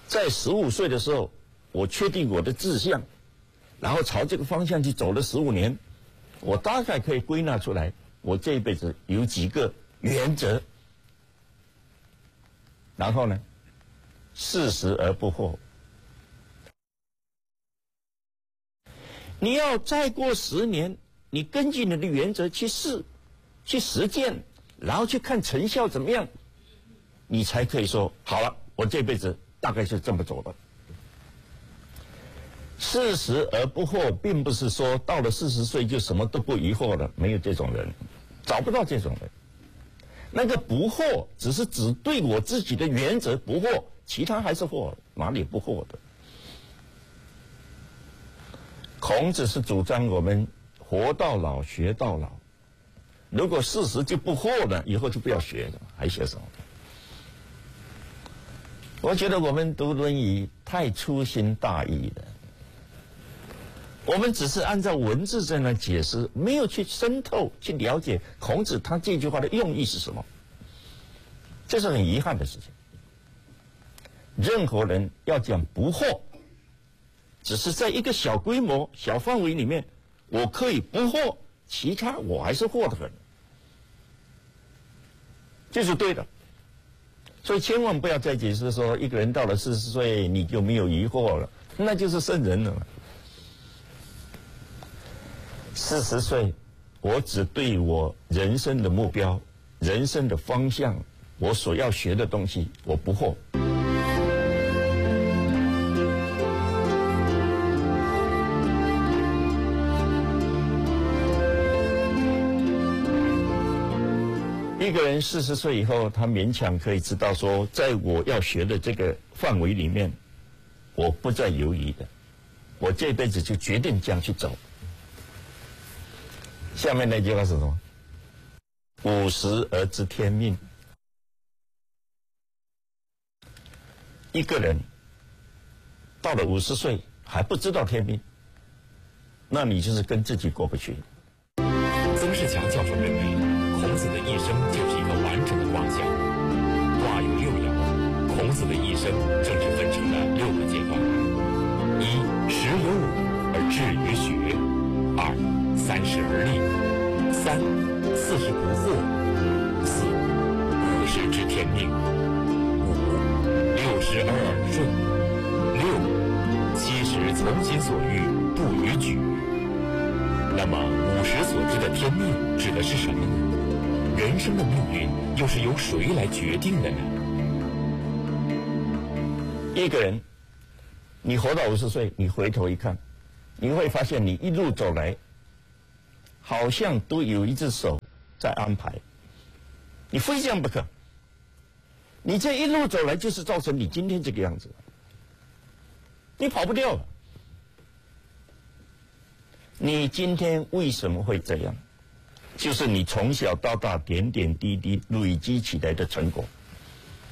在15岁的时候，我确定我的志向，然后朝这个方向去走了15年，我大概可以归纳出来，我这一辈子有几个原则。然后呢，事实而不惑。你要再过10年，你根据你的原则去试、去实践，然后去看成效怎么样，你才可以说好了，我这辈子大概是这么走的。事实而不惑，并不是说到了40岁就什么都不疑惑了，没有这种人，找不到这种人。那个不惑，只是只对我自己的原则不惑，其他还是惑，哪里不惑的？孔子是主张我们活到老学到老，如果40就不惑了，以后就不要学了，还学什么？我觉得我们读《论语》太粗心大意了，我们只是按照文字在那解释，没有去深透去了解孔子他这句话的用意是什么，这是很遗憾的事情。任何人要讲不惑，只是在一个小规模、小范围里面，我可以不惑，其他我还是惑得很，这是对的。所以千万不要再解释说一个人到了40岁你就没有疑惑了，那就是圣人了。40岁，我只对我人生的目标、人生的方向，我所要学的东西，我不惑。一个人40岁以后，他勉强可以知道说，在我要学的这个范围里面，我不再犹豫的，我这辈子就决定这样去走。下面那句话是什么？50而知天命。一个人到了50岁还不知道天命，那你就是跟自己过不去。 曾仕强教授认为，孔子的一生就是一个完整的卦象，卦有6爻，孔子的一生正是分成了6个阶段：一、时有武而志于学；2、30而立；3、40不惑；4、50知天命；5、60而耳顺；6、70从心所欲不逾矩。那么50所知的天命指的是什么呢？人生的命运又是由谁来决定的呢？ 一个人，你活到50岁，你回头一看，你会发现你一路走来，好像都有一只手在安排，你非这样不可。你这一路走来，就是造成你今天这个样子，你跑不掉了。你今天为什么会这样？就是你从小到大点点滴滴累积起来的成果。